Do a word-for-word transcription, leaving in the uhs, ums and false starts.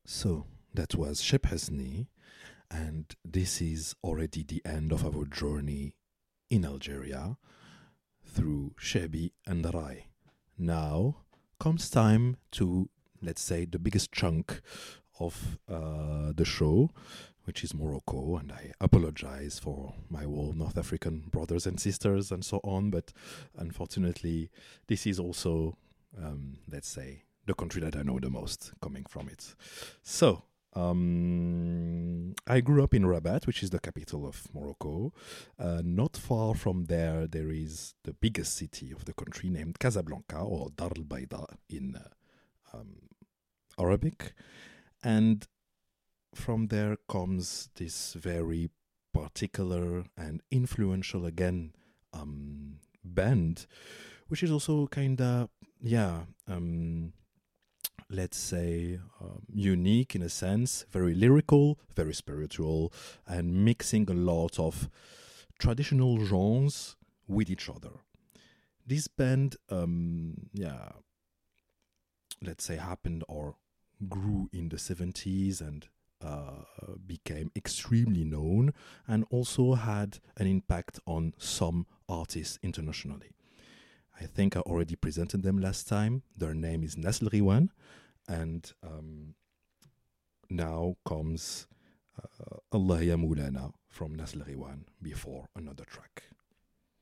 So that was Shep Hasni, and this is already the end of our journey in Algeria through Shebi and Rai. Now comes time to, let's say, the biggest chunk of uh, the show, which is Morocco. And I apologize for my whole North African brothers and sisters and so on, but unfortunately, this is also, um, let's say, the country that I know the most coming from it. So, um, I grew up in Rabat, which is the capital of Morocco. Uh, not far from there, there is the biggest city of the country named Casablanca, or Dar el Baida in uh, um, Arabic. And from there comes this very particular and influential, again, um, band, which is also kind of, yeah, um, let's say, um, unique in a sense, very lyrical, very spiritual, and mixing a lot of traditional genres with each other. This band, um, yeah, let's say, happened or grew in the seventies and uh, became extremely known, and also had an impact on some artists internationally. I think I already presented them last time. Their name is Nasl Riwan, and um, now comes uh, Allah Ya Moulana from Nasl Riwan before another track.